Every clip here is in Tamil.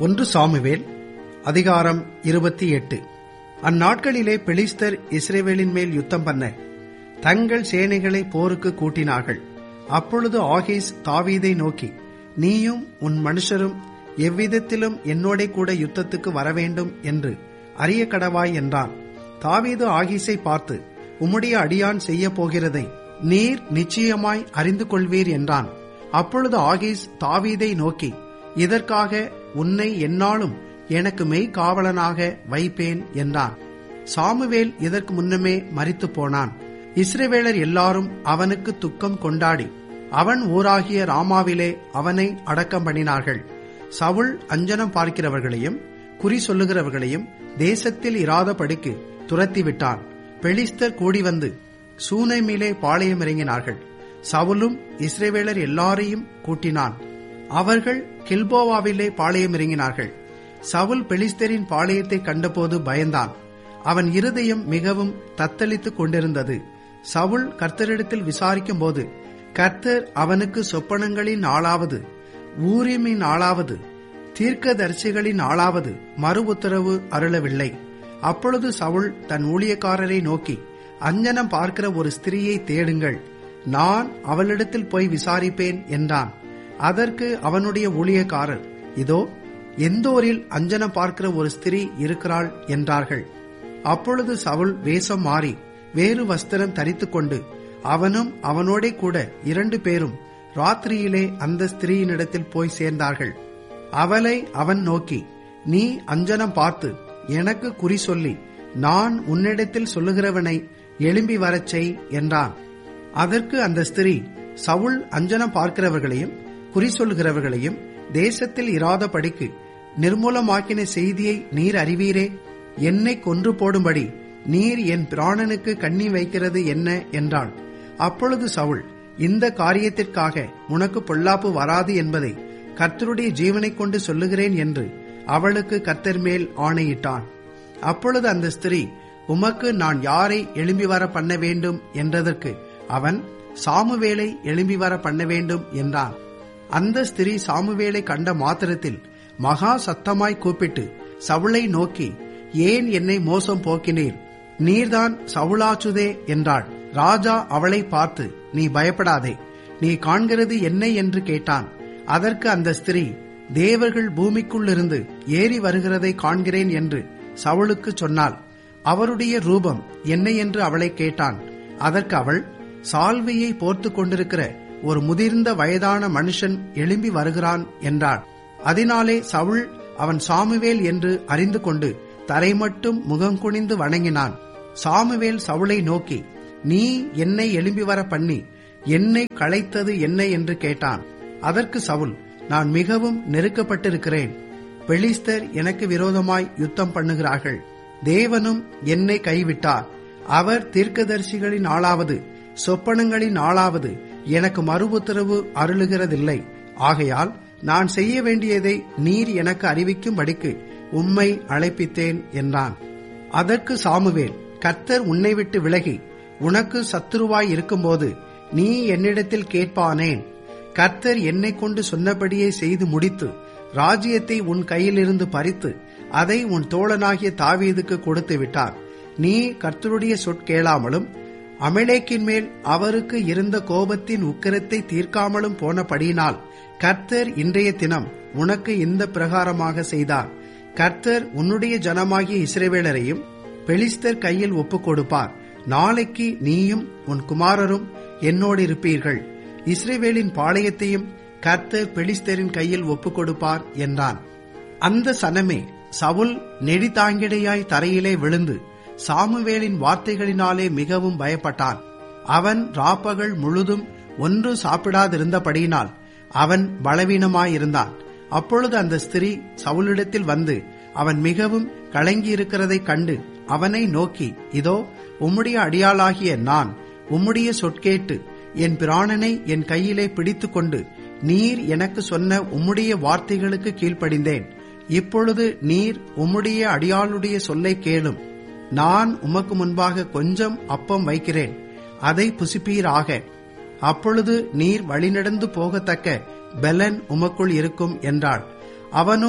1 சாமுவேல் அதிகாரம் 28. அந்நாட்களிலே பெலிஸ்தர் இஸ்ரவேலின் மேல் யுத்தம் பண்ண தங்கள் சேனைகளை போருக்கு கூட்டினார்கள். அப்பொழுது ஆகீஸ் தாவீதை நோக்கி, நீயும் உன் மனுஷரும் எவ்விதத்திலும் என்னோட கூட யுத்தத்துக்கு வரவேண்டும் என்று அறிய கடவாய் என்றான். தாவீது ஆகீஸை பார்த்து, உம்முடைய அடியான் செய்ய போகிறதை நீர் நிச்சயமாய் அறிந்து கொள்வீர் என்றான். அப்பொழுது ஆகீஸ் தாவீதை நோக்கி, இதற்காக உன்னை எந்நாளும் எனக்கு மெய்காவலனாக வைப்பேன் என்றான். சாமுவேல் இதற்கு முன்னமே மரித்து போனான். இஸ்ரவேலர் எல்லாரும் அவனுக்கு துக்கம் கொண்டாடி அவன் ஊராகிய ராமாவிலே அவனை அடக்கம் பண்ணினார்கள். சவுல் அஞ்சனம் பார்க்கிறவர்களையும் குறி சொல்லுகிறவர்களையும் தேசத்தில் இராதபடிக்கு துரத்திவிட்டான். பெலிஸ்தர் கூடி வந்து சூனேமிலே பாளையம் இறங்கினார்கள். சவுலும் இஸ்ரவேலர் எல்லாரையும் கூட்டினான். அவர்கள் கில்போவாவிலே பாளையம் இறங்கினார்கள். சவுல் பெலிஸ்தரின் பாளையத்தை கண்டபோது பயந்தான். அவன் இருதயம் மிகவும் தத்தளித்துக் கொண்டிருந்தது. சவுல் கர்த்தரிடத்தில் விசாரிக்கும் போது கர்த்தர் அவனுக்கு சொப்பனங்களின் ஆளாவது, ஊரிமின் ஆளாவது, தீர்க்கதரிசிகளின் ஆளாவது மறு உத்தரவு அருளவில்லை. அப்பொழுது சவுல் தன் ஊழியக்காரரை நோக்கி, அஞ்சனம் பார்க்கிற ஒரு ஸ்திரீயை தேடுங்கள், நான் அவளிடத்தில் போய் விசாரிப்பேன் என்றான். அதற்கு அவனுடைய ஊழியக்காரர், இதோ எந்தோரில் அஞ்சனம் பார்க்கிற ஒரு ஸ்திரீ இருக்கிறாள் என்றார்கள். அப்பொழுது சவுல் வேஷம் மாறி வேறு வஸ்திரம் தரித்துக் கொண்டு அவனும் அவனோட கூட 2 பேரும் ராத்திரியிலே அந்த ஸ்திரீயினிடத்தில் போய் சேர்ந்தார்கள். அவளை அவன் நோக்கி, நீ அஞ்சனம் பார்த்து எனக்கு குறி சொல்லி நான் உன்னிடத்தில் சொல்லுகிறவனை எழும்பி வரச் செய் என்றான். அதற்கு அந்த ஸ்திரீ, சவுல் அஞ்சனம் பார்க்கிறவர்களையும் குறி சொல்லுகிறவர்களையும் தேசத்தில் இராதபடிக்கு நிர்மூலமாக்கின செய்தியை நீர் அறிவீரே. என்னை கொன்று போடும்படி நீர் என் பிராணனுக்கு கண்ணி வைக்கிறது என்ன என்றாள். அப்பொழுது சவுல், இந்த காரியத்திற்காக உனக்கு பொல்லாப்பு வராது என்பதை கர்த்தருடைய ஜீவனை கொண்டு சொல்லுகிறேன் என்று அவளுக்கு கர்த்தர் மேல் ஆணையிட்டான். அப்பொழுது அந்த ஸ்திரீ, உமக்கு நான் யாரை எழும்பி வர பண்ண வேண்டும் என்றதற்கு அவன், சாமுவேலை எழும்பி வர பண்ண வேண்டும் என்றான். அந்த ஸ்திரீ சாமுவேலை கண்ட மாத்திரத்தில் மகா சத்தமாய் கூப்பிட்டு சவுளை நோக்கி, ஏன் என்னை மோசம் போக்கினீர்? நீர்தான் சவுலாச்சுதே என்றாள். ராஜா அவளை பார்த்து, நீ பயப்படாதே, நீ காண்கிறது என்ன என்று கேட்டான். அதற்கு அந்த ஸ்திரீ, தேவர்கள் பூமிக்குள்ளிருந்து ஏறி வருகிறதை காண்கிறேன் என்று சவுலுக்கு சொன்னாள். அவருடைய ரூபம் என்ன என்று அவளை கேட்டான். அதற்கு அவள், சால்வையை போர்த்து கொண்டிருக்கிற ஒரு முதிர்ந்த வயதான மனுஷன் எழும்பி வருகிறான் என்றாள். அதனாலே சவுல் அவன் சாமுவேல் என்று அறிந்து கொண்டு தரை மட்டும் முகங்குனிந்து வணங்கினான். சாமுவேல் சவுலை நோக்கி, நீ என்னை எழும்பி வர பண்ணி என்னை களைத்தது என்ன என்று கேட்டான். அதற்கு சவுல், நான் மிகவும் நெருக்கப்பட்டிருக்கிறேன். பெலிஸ்தர் எனக்கு விரோதமாய் யுத்தம் பண்ணுகிறார்கள். தேவனும் என்னை கைவிட்டார். அவர் தீர்க்கதரிசிகளின் ஆளாவது, சொப்பனங்களின் ஆளாவது எனக்கு மறு உத்தரவு அருளுகிறதில்லை. ஆகையால் நான் செய்ய வேண்டியதை நீர் எனக்கு அறிவிக்கும்படிக்கு உம்மை அழைப்பித்தேன் என்றான். அதற்கு சாமுவேல், கர்த்தர் உன்னை விட்டு விலகி உனக்கு சத்துருவாய் இருக்கும்போது நீ என்னிடத்தில் கேட்பானேன்? கர்த்தர் என்னை கொண்டு சொன்னபடியே செய்து முடித்து ராஜ்யத்தை உன் கையிலிருந்து பறித்து அதை உன் தோழனாகிய தாவீதுக்கு கொடுத்து விட்டார். நீ கர்த்தருடைய சொற்கேளாமலும் அமலேக்கின் மேல் அவருக்கு இருந்த கோபத்தின் உக்கிரத்தை தீர்க்காமலும் போனபடியினால் கர்த்தர் இன்றைய தினம் உனக்கு இந்த பிரகாரமாக செய்தார். கர்த்தர் உன்னுடைய ஜனமாகிய இஸ்ரவேலரையும் பெலிஸ்தர் கையில் ஒப்புக் கொடுப்பார். நாளைக்கு நீயும் உன் குமாரரும் என்னோடு இருப்பீர்கள். இஸ்ரவேலின் பாளையத்தையும் கர்த்தர் பெலிஸ்தரின் கையில் ஒப்புக் கொடுப்பார் என்றான். அந்த சனமே சவுல் நெடிதாங்கிடையாய் தரையிலே விழுந்து சாமுவேலின் வார்த்தைகளினாலே மிகவும் பயப்பட்டான். அவன் ராப்பகல் முழுதும் ஒன்று சாப்பிடாதிருந்தபடியினால் அவன் பலவீனமாயிருந்தான். அப்பொழுது அந்த ஸ்திரீ சவுலிடத்தில் வந்து அவன் மிகவும் கலங்கியிருக்கிறதைக் கண்டு அவனை நோக்கி, இதோ உம்முடைய அடியாளாகிய நான் உம்முடைய சொற்கேட்டு என் பிராணனை என் கையிலே பிடித்துக் கொண்டு நீர் எனக்கு சொன்ன உம்முடைய வார்த்தைகளுக்கு கீழ்ப்படிந்தேன். இப்பொழுது நீர் உம்முடைய அடியாளுடைய சொல்லை கேளும். நான் உமக்கு முன்பாக கொஞ்சம் அப்பம் வைக்கிறேன், அதை புசிப்பீராக. அப்பொழுது நீர் வழிநடந்து போகத்தக்க பெலன் உமக்குள் இருக்கும் என்றாள். அவனோ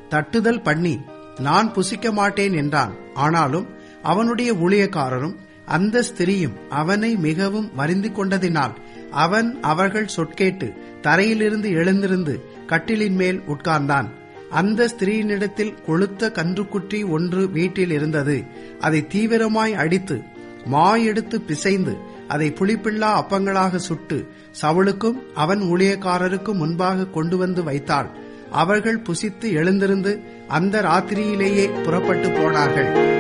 தட்டுதல் பண்ணி, நான் புசிக்க மாட்டேன் என்றான். ஆனாலும் அவனுடைய ஊழியக்காரரும் அந்த ஸ்திரீயும் அவனை மிகவும் வருந்திக் கொண்டதினால் அவன் அவர்கள் சொற்கேட்டு தரையிலிருந்து எழுந்திருந்து கட்டிலின் மேல் உட்கார்ந்தான். அந்த ஸ்திரீயினிடத்தில் கொழுத்த கன்றுக்குட்டி ஒன்று வீட்டில் இருந்தது. அதை தீவிரமாய் அடித்து எடுத்து பிசைந்து அதை புளிப்பில்லா அப்பங்களாக சுட்டு சவுலுக்கும் அவன் ஊழியக்காரருக்கும் முன்பாக கொண்டு வந்து வைத்தாள். அவர்கள் புசித்து எழுந்திருந்து அந்த ராத்திரியிலேயே புறப்பட்டு போனார்கள்.